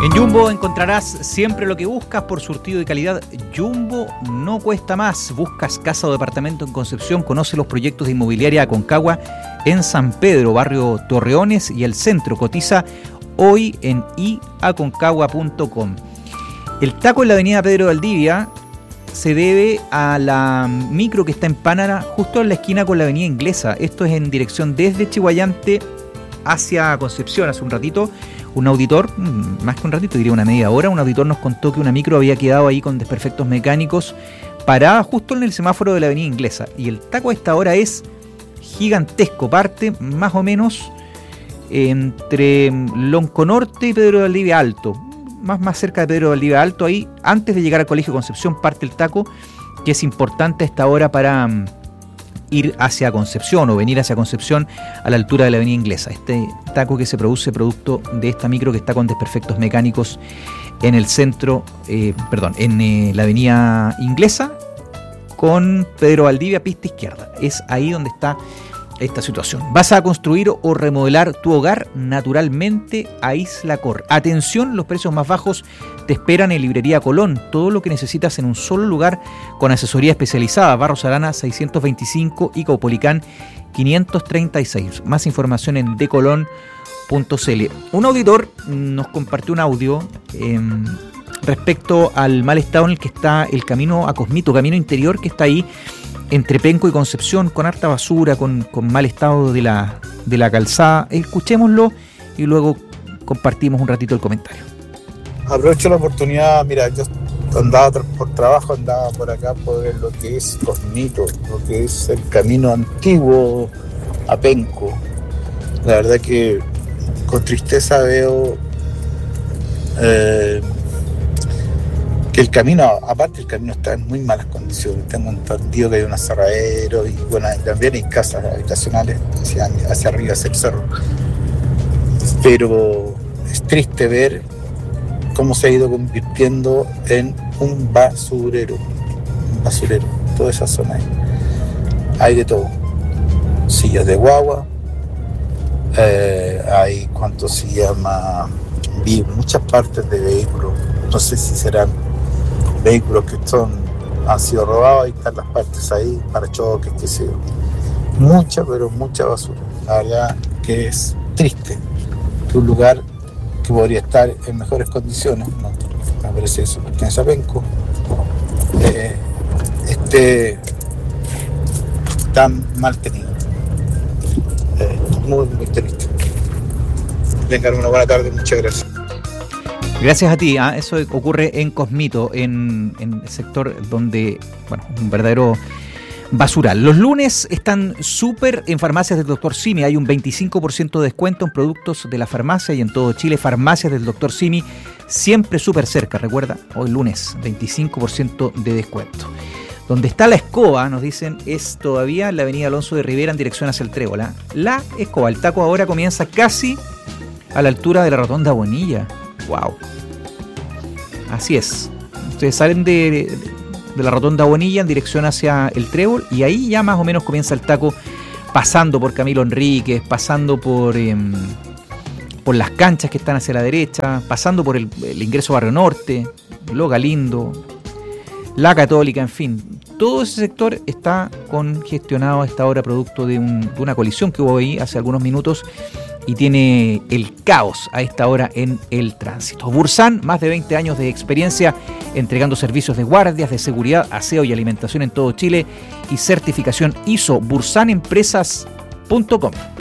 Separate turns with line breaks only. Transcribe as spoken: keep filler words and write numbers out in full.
En Jumbo encontrarás siempre lo que buscas por surtido y calidad. Jumbo no cuesta más. Buscas casa o departamento en Concepción. Conoce los proyectos de inmobiliaria Aconcagua en San Pedro, barrio Torreones y el centro. Cotiza hoy en i aconcagua punto com. El taco en la avenida Pedro Valdivia se debe a la micro que está en Pánara, justo en la esquina con la avenida Inglesa. Esto es en dirección desde Chihuayante hacia Concepción. Hace un ratito un auditor, más que un ratito, diría una media hora, un auditor nos contó que una micro había quedado ahí con desperfectos mecánicos parada justo en el semáforo de la avenida Inglesa. Y el taco a esta hora es gigantesco, parte más o menos entre Lonco Norte y Pedro de Valdivia Alto, más, más cerca de Pedro de Valdivia Alto, ahí antes de llegar al Colegio Concepción parte el taco, que es importante a esta hora para um, ir hacia Concepción o venir hacia Concepción a la altura de la avenida Inglesa. Este taco que se produce producto de esta micro que está con desperfectos mecánicos en el centro, eh, perdón, en eh, la avenida Inglesa con Pedro Valdivia, pista izquierda. Es ahí donde está esta situación. ¿Vas a construir o remodelar tu hogar? Naturalmente a Isla Cor. Atención, los precios más bajos te esperan en Librería Colón. Todo lo que necesitas en un solo lugar con asesoría especializada. Barros Arana seiscientos veinticinco y Caupolicán quinientos treinta y seis. Más información en decolón punto c l. Un auditor nos compartió un audio eh, respecto al mal estado en el que está el camino a Cosmito, camino interior que está ahí entre Penco y Concepción, con harta basura, con, con mal estado de la, de la calzada. Escuchémoslo y luego compartimos un ratito el comentario.
Aprovecho la oportunidad, mira, yo andaba por trabajo, andaba por acá por lo que es Cosmito, lo que es el camino antiguo a Penco. La verdad que con tristeza veo eh, que el camino, aparte el camino está en muy malas condiciones. Tengo entendido que hay un aserradero y bueno, también hay casas habitacionales hacia, hacia arriba, hacia el cerro. Pero es triste ver cómo se ha ido convirtiendo en un basurero, un basurero, toda esa zona ahí. Hay de todo, sillas de guagua, eh, hay cuánto se llama, vi muchas partes de vehículos, no sé si serán vehículos que son, han sido robados, ahí están las partes ahí, para choques, qué sé yo. Mucha, pero mucha basura. La verdad que es triste que un lugar que podría estar en mejores condiciones, ¿no? Me parece eso, pertenece a Penco, eh, esté tan mal tenido. Eh, muy, muy triste. Vengan, una buena tarde, muchas gracias.
Gracias a ti, ¿eh? Eso ocurre en Cosmito, en, en el sector donde, bueno, un verdadero basural. Los lunes están súper en farmacias del doctor Simi. Hay un veinticinco por ciento de descuento en productos de la farmacia y en todo Chile. Farmacias del doctor Simi, siempre súper cerca. Recuerda, hoy lunes, veinticinco por ciento de descuento. Donde está la escoba, nos dicen, es todavía la avenida Alonso de Rivera en dirección hacia el Trébol. La escoba, el taco ahora comienza casi a la altura de la rotonda Bonilla. Wow. Así es. Ustedes salen de, de la rotonda Bonilla en dirección hacia el Trébol y ahí ya más o menos comienza el taco, pasando por Camilo Enríquez, pasando por, eh, por las canchas que están hacia la derecha, pasando por el, el ingreso Barrio Norte, Lo Galindo, La Católica, en fin. Todo ese sector está congestionado a esta hora producto de, un, de una colisión que hubo ahí hace algunos minutos y tiene el caos a esta hora en el tránsito. Bursan, más de veinte años de experiencia entregando servicios de guardias, de seguridad, aseo y alimentación en todo Chile y certificación I S O bursan empresas punto com.